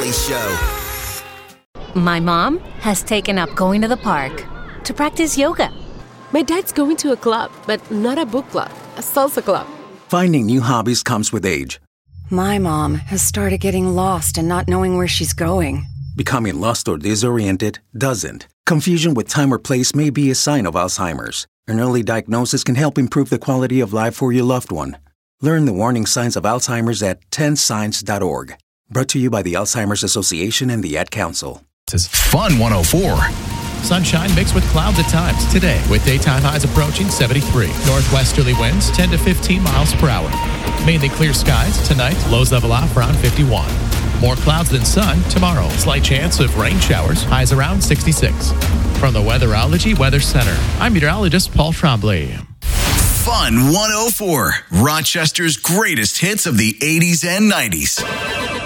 Molly Show. My mom has taken up going to the park to practice yoga. My dad's going to a club, but not a book club, a salsa club. Finding new hobbies comes with age. My mom has started getting lost and not knowing where she's going. Becoming lost or disoriented doesn't. Confusion with time or place may be a sign of Alzheimer's. An early diagnosis can help improve the quality of life for your loved one. Learn the warning signs of Alzheimer's at 10signs.org. Brought to you by the Alzheimer's Association and the Ad Council. This is Fun 104. Sunshine mixed with clouds at times today, with daytime highs approaching 73. Northwesterly winds 10 to 15 miles per hour. Mainly clear skies tonight, lows level off around 51. More clouds than sun tomorrow. Slight chance of rain showers, highs around 66. From the Weatherology Weather Center, I'm meteorologist Paul Tremblay. Fun 104, Rochester's greatest hits of the 80s and 90s.